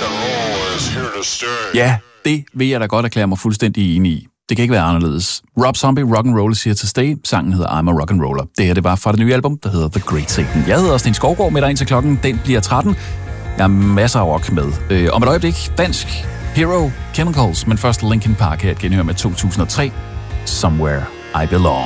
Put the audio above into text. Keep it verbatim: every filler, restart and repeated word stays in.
Ja, det vil jeg da godt erklære mig fuldstændig enig i. Det kan ikke være anderledes. Rob Zombie, Rock'n'Roll is here to stay. Sangen hedder I'm a Rock'n'Roller. Det her, det var fra det nye album, der hedder The Great Satan. Jeg hedder Sten Skovgaard, med dig indtil klokken. Den bliver tretten. Jeg har masser af rock med. Øh, om et øjeblik, dansk Hero Chemicals, men først Linkin Park her, et genhør med to tusind og tre. Somewhere I Belong.